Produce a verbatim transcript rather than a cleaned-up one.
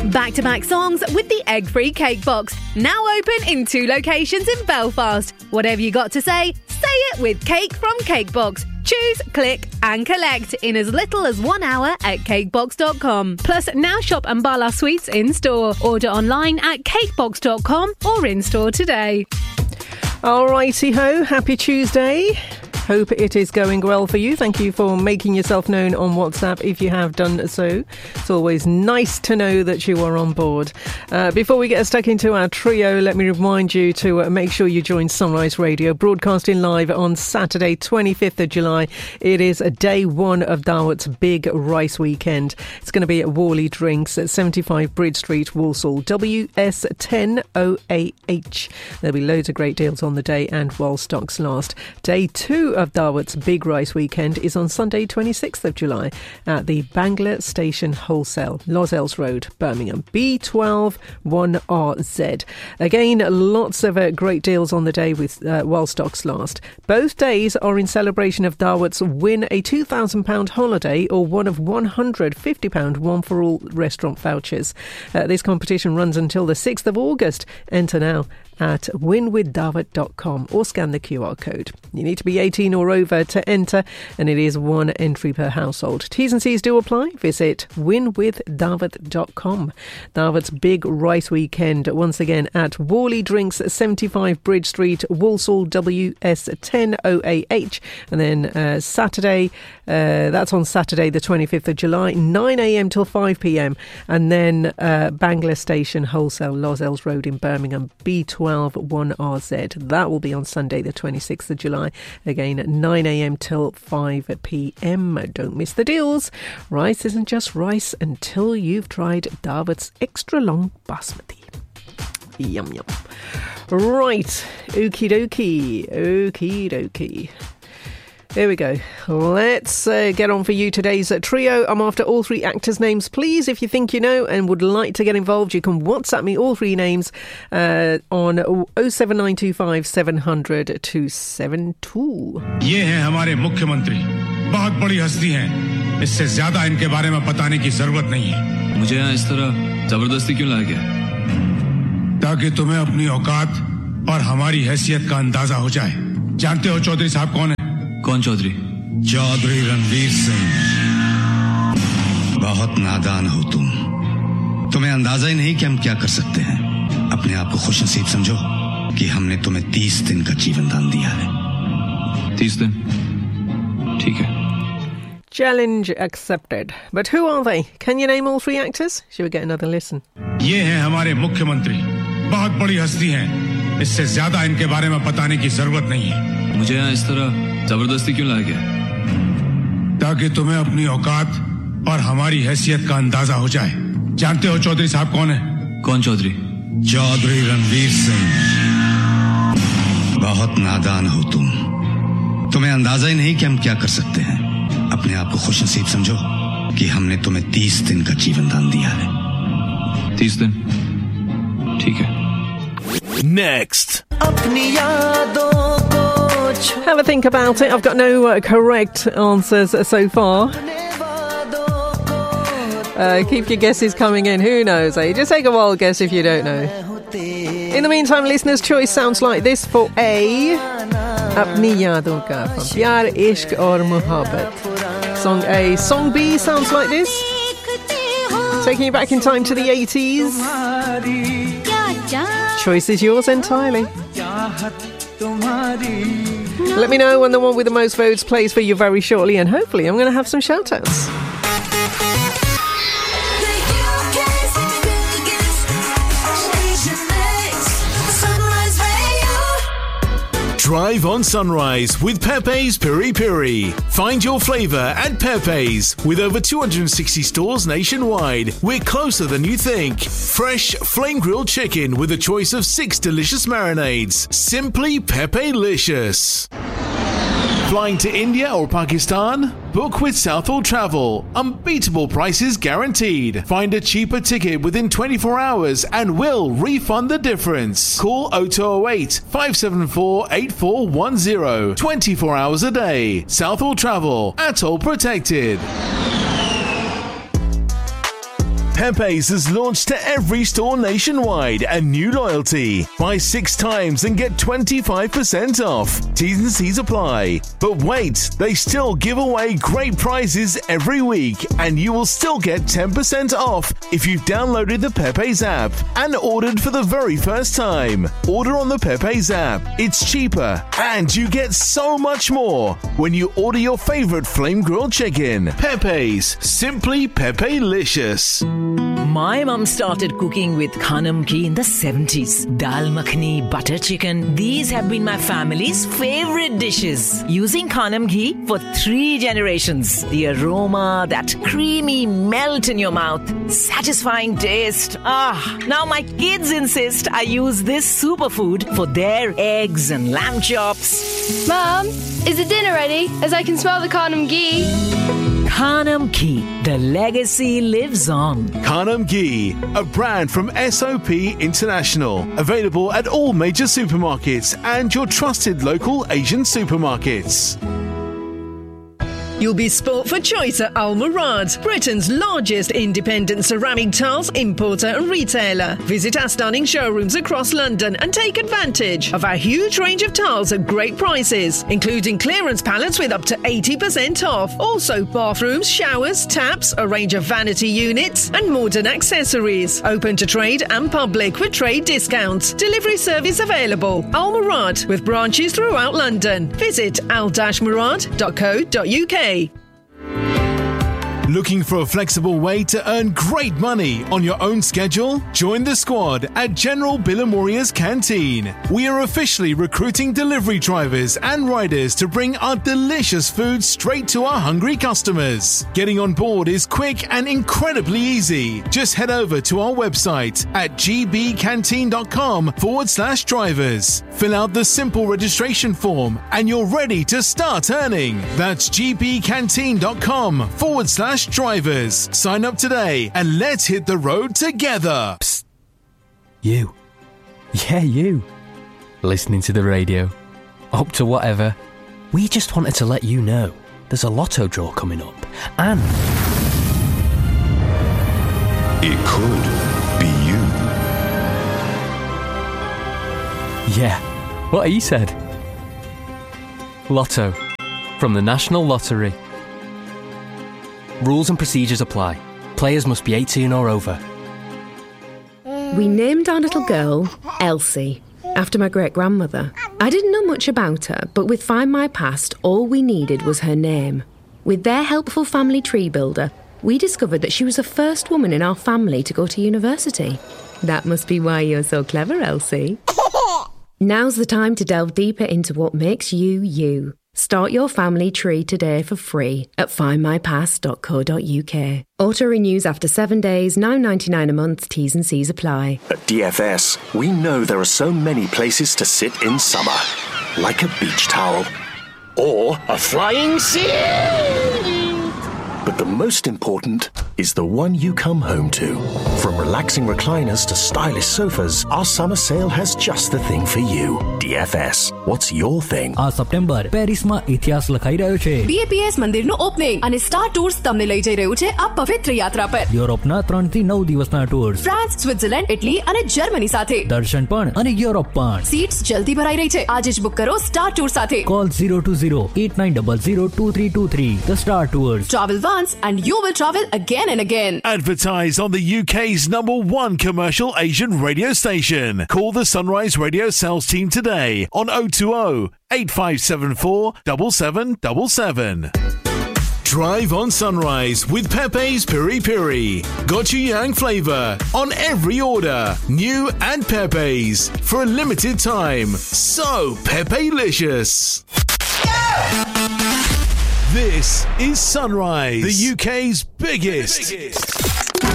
Back-to-back songs with the egg-free cake box. Now open in two locations in Belfast. Whatever you got to say, say it with Cake from Cakebox. Choose, click and collect in as little as one hour at cakebox dot com. Plus, now shop Ambala Sweets in-store. Order online at cakebox dot com or in-store today. All righty-ho, happy Tuesday. Hope it is going well for you. Thank you for making yourself known on WhatsApp if you have done so. It's always nice to know that you are on board. Uh, before we get stuck into our trio, let me remind you to uh, make sure you join Sunrise Radio, broadcasting live on Saturday, twenty-fifth of July. It is a day one of Dawat's big rice weekend. It's going to be at Worley Drinks at seventy-five Bridge Street, Walsall, W S ten O A H. There'll be loads of great deals on the day and while stocks last. Day two of Dawat's big rice weekend is on Sunday, twenty-sixth of July at the Bangla Station Wholesale, Lozells Road, Birmingham, B twelve one R Z. Again, lots of uh, great deals on the day with uh, while stocks last. Both days are in celebration of Dawat's win a two thousand pounds holiday or one of one hundred fifty pounds one-for-all restaurant vouchers. Uh, this competition runs until the sixth of August. Enter now at win with dawat dot com or scan the Q R code. You need to be eighteen or over to enter, and it is one entry per household. T's and C's do apply. Visit win with dawat dot com. Dawat's big rice weekend once again at Worley Drinks, seventy-five Bridge Street, Walsall, W S ten O A H. And then uh, Saturday, uh, that's on Saturday the twenty-fifth of July, nine a.m. till five p.m. And then uh, Bangla Station Wholesale, Lozells Road in Birmingham, B twelve one R Z. That will be on Sunday the twenty-sixth of July, again at nine a.m. till five p.m. Don't miss the deals. Rice isn't just rice until you've tried Dawat's extra long basmati. Yum yum. Right, okie dokie, okie dokie. There we go. Let's uh, get on for you today's uh, trio. I'm after all three actors' names, please. If you think you know and would like to get involved, you can WhatsApp me all three names uh, on oh seven nine two five seven hundred two seven two. ये हैं हमारे मुख्यमंत्री, बहुत बड़ी हस्ती हैं. इससे ज्यादा इनके बारे में बताने की जरूरत नहीं है. मुझे यहाँ इस तरह जबरदस्ती क्यों लाया गया? ताकि तुम्हें अपनी औकात और हमारी हैसियत का अंदाजा हो जाए. जानते हो चौधरी साहब कौन है? कौन चौधरी? चौधरी रणवीर सिंह. बहुत नादान हो तुम. तुम्हें अंदाजा ही नहीं कि हम क्या कर सकते हैं. अपने आप को खुशनसीब समझो कि हमने तुम्हें तीस दिन का जीवन दान दिया है. तीस दिन? ठीक है. Challenge accepted. But who are they? Can you name all three actors? Shall we get another listen? ये हैं हमारे मुख्यमंत्री, बहुत बड़ी हस्ती हैं. इससे ज्यादा इनके बारे में बताने की जरूरत नहीं है. मुझे यहाँ इस तरह जबरदस्ती क्यों लाया गया? ताकि तुम्हें अपनी औकात और हमारी हैसियत का अंदाजा हो जाए. जानते हो चौधरी साहब कौन है? कौन चौधरी? चौधरी रणवीर सिंह. बहुत नादान हो तुम. तुम्हें अंदाजा ही नहीं कि हम क्या कर सकते हैं. अपने आप को खुशनसीब समझो कि हमने तुम्हें तीस दिन का जीवन दान दिया है. तीस दिन? ठीक है. Next. Have a think about it. I've got no uh, correct answers so far. Uh, keep your guesses coming in. Who knows, eh? Just take a wild guess if you don't know. In the meantime, listener's choice sounds like this for A. Apni Yaadon Ka from Pyar, Ishq aur Mohabbat. Song A. Song B sounds like this. Taking you back in time to the eighties. Choice is yours entirely. Let me know when the one with the most votes plays for you very shortly, and hopefully I'm going to have some shout-outs. Drive on Sunrise with Pepe's Piri Piri. Find your flavour at Pepe's. With over two hundred sixty stores nationwide, we're closer than you think. Fresh flame-grilled chicken with a choice of six delicious marinades. Simply Pepe-licious. Flying to India or Pakistan? Book with Southall Travel. Unbeatable prices guaranteed. Find a cheaper ticket within twenty-four hours and we'll refund the difference. Call oh two oh eight, five seven four, eight four one oh. twenty-four hours a day. Southall Travel. Atoll protected. Pepe's has launched to every store nationwide and new loyalty. Buy six times and get twenty-five percent off. T's and C's apply. But wait, they still give away great prizes every week, and you will still get ten percent off if you've downloaded the Pepe's app and ordered for the very first time. Order on the Pepe's app. It's cheaper, and you get so much more when you order your favorite flame grilled chicken. Pepe's, simply Pepe-licious. My mum started cooking with Khanam ghee in the seventies. Dal makhani, butter chicken, these have been my family's favorite dishes. Using Khanam ghee for three generations. The aroma, that creamy melt in your mouth, satisfying taste. Ah, now my kids insist I use this superfood for their eggs and lamb chops. Mum, is the dinner ready? As I can smell the Khanam ghee. Khanam ghee, the legacy lives on. Khanam ghee, a brand from S O P International. Available at all major supermarkets and your trusted local Asian supermarkets. You'll be sport for choice at Al Murad, Britain's largest independent ceramic tiles importer and retailer. Visit our stunning showrooms across London and take advantage of our huge range of tiles at great prices, including clearance pallets with up to eighty percent off. Also bathrooms, showers, taps, a range of vanity units and modern accessories. Open to trade and public with trade discounts. Delivery service available. Al Murad, with branches throughout London. Visit al murad dot co dot uk. Looking for a flexible way to earn great money on your own schedule? Join the squad at General Billamoria's Canteen. We are officially recruiting delivery drivers and riders to bring our delicious food straight to our hungry customers. Getting on board is quick and incredibly easy. Just head over to our website at gbcanteen.com forward slash drivers. Fill out the simple registration form and you're ready to start earning. That's gbcanteen.com forward slash drivers. Sign up today and let's hit the road together. Psst. You. Yeah, you. Listening to the radio. Up to whatever. We just wanted to let you know there's a lotto draw coming up. And it could be you. Yeah, what he said. Lotto. From the National Lottery. Rules and procedures apply. Players must be eighteen or over. We named our little girl Elsie, after my great-grandmother. I didn't know much about her, but with Find My Past, all we needed was her name. With their helpful family tree builder, we discovered that she was the first woman in our family to go to university. That must be why you're so clever, Elsie. Now's the time to delve deeper into what makes you, you. Start your family tree today for free at find my past dot co dot uk. Auto renews after seven days, nine ninety-nine a month, T's and C's apply. At D F S, we know there are so many places to sit in summer. Like a beach towel. Or a flying sea! But the most important is the one you come home to. From relaxing recliners to stylish sofas, our summer sale has just the thing for you. D F S, what's your thing? આ September પેરિસમાં ઇતિહાસ લખાઈ રહ્યો છે. B A P S મંદિરનું opening અને star tours તમને લઈ જઈ રહ્યું છે આ પવિત્ર યાત્રા પર. યુરોપના ત્રણ થી નવ દિવસના ટૂર્સ. ફ્રાન્સ, સ્વિટ્ઝરલેન્ડ, ઇટલી અને જર્મની સાથે. દર્શન પણ અને યુરોપ પણ. સીટ્સ જલ્દી ભરાઈ રહી છે. આજે જ બુક કરો સ્ટાર ટૂર સાથે. Call zero two zero eight nine zero zero two three two three. The Star Tours. Travel once and you will travel again and again. Advertise on the U K's number one commercial Asian radio station. Call the Sunrise Radio sales team today on oh two oh, eight five seven four, seven seven seven seven. Drive on Sunrise with Pepe's Piri Piri. Gochujang flavour on every order. New and Pepe's for a limited time. So Pepe-licious. This is Sunrise, the U K's biggest, biggest.